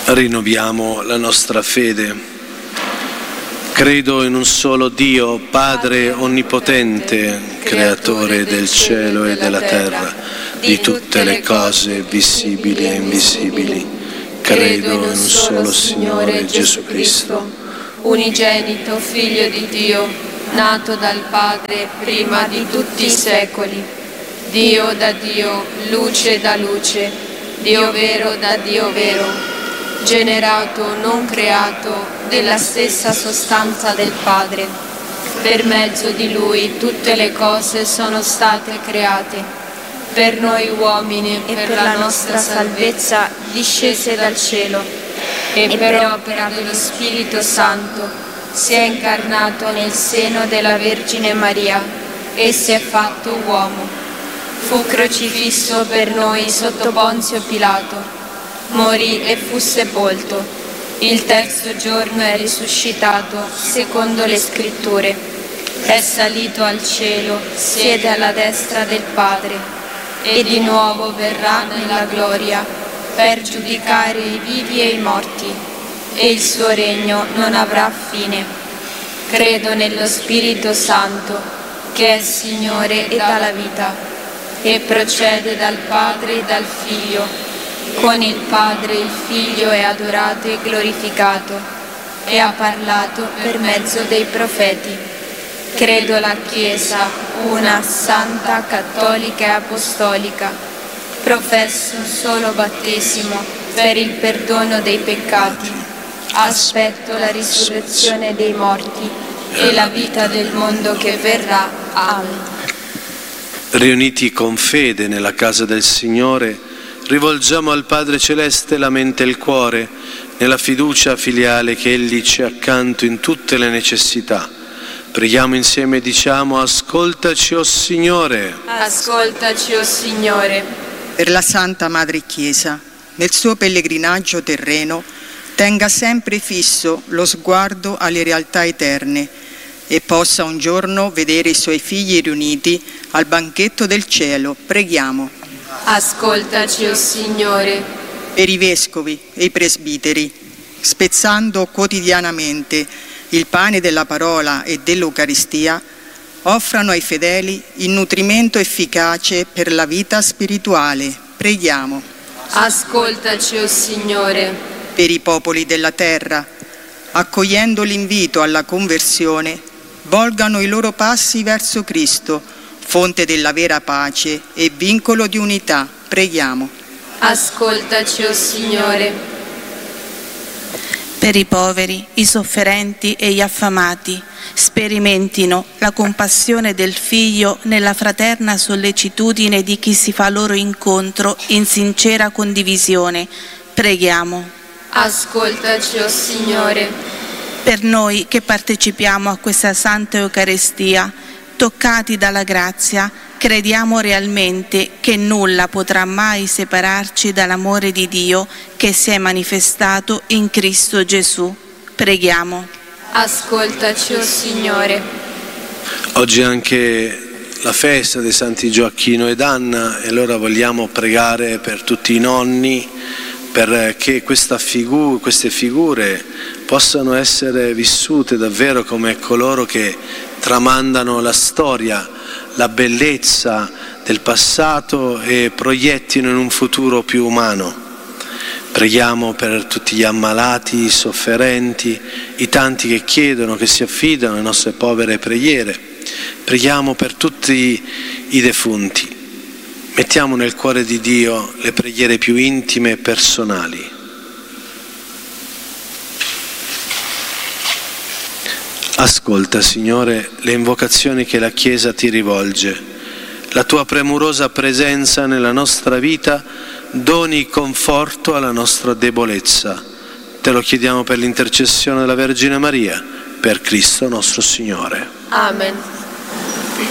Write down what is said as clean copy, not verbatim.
Rinnoviamo la nostra fede. Credo in un solo Dio, Padre Onnipotente, Creatore del cielo e della terra, di tutte le cose visibili e invisibili. Credo in un solo Signore Gesù Cristo, unigenito Figlio di Dio, nato dal Padre prima di tutti i secoli, Dio da Dio, luce da luce, Dio vero da Dio vero, generato, non creato, della stessa sostanza del Padre. Per mezzo di Lui tutte le cose sono state create. Per noi uomini e per la nostra salvezza discese dal cielo, e per opera dello Spirito Santo si è incarnato nel seno della Vergine Maria e si è fatto uomo. Fu crocifisso per noi sotto Ponzio Pilato. Morì e fu sepolto. Il terzo giorno è risuscitato, secondo le Scritture. È salito al cielo, siede alla destra del Padre, e di nuovo verrà nella gloria per giudicare i vivi e i morti, e il suo regno non avrà fine. Credo nello Spirito Santo, che è Signore e dà la vita, e procede dal Padre e dal Figlio. Con il Padre il Figlio è adorato e glorificato, e ha parlato per mezzo dei profeti. Credo la Chiesa, una, santa, cattolica e apostolica. Professo un solo battesimo per il perdono dei peccati. Aspetto la risurrezione dei morti e la vita del mondo che verrà. Amen. Riuniti con fede nella casa del Signore, rivolgiamo al Padre Celeste la mente e il cuore, nella fiducia filiale che Egli ci è accanto in tutte le necessità. Preghiamo insieme e diciamo: ascoltaci, o Signore. Ascoltaci, o Signore. Per la Santa Madre Chiesa, nel suo pellegrinaggio terreno, tenga sempre fisso lo sguardo alle realtà eterne e possa un giorno vedere i suoi figli riuniti al banchetto del cielo. Preghiamo. Ascoltaci, o Signore. Per i vescovi e i presbiteri, spezzando quotidianamente il pane della parola e dell'Eucaristia, offrano ai fedeli il nutrimento efficace per la vita spirituale. Preghiamo. Ascoltaci, o Signore. Per i popoli della terra, accogliendo l'invito alla conversione, volgano i loro passi verso Cristo, fonte della vera pace e vincolo di unità. Preghiamo. Ascoltaci, o Signore. Per i poveri, i sofferenti e gli affamati, sperimentino la compassione del Figlio nella fraterna sollecitudine di chi si fa loro incontro in sincera condivisione. Preghiamo. Ascoltaci, o Signore. Per noi che partecipiamo a questa Santa Eucaristia, toccati dalla grazia, crediamo realmente che nulla potrà mai separarci dall'amore di Dio che si è manifestato in Cristo Gesù. Preghiamo. Ascoltaci, o Signore. Oggi è anche la festa dei Santi Gioacchino ed Anna, e allora vogliamo pregare per tutti i nonni, perché queste figure possano essere vissute davvero come coloro che tramandano la storia, la bellezza del passato e proiettino in un futuro più umano. Preghiamo per tutti gli ammalati, i sofferenti, i tanti che chiedono, che si affidano alle nostre povere preghiere. Preghiamo per tutti i defunti. Mettiamo nel cuore di Dio le preghiere più intime e personali. Ascolta, Signore, le invocazioni che la Chiesa ti rivolge. La tua premurosa presenza nella nostra vita doni conforto alla nostra debolezza. Te lo chiediamo per l'intercessione della Vergine Maria, per Cristo nostro Signore. Amen.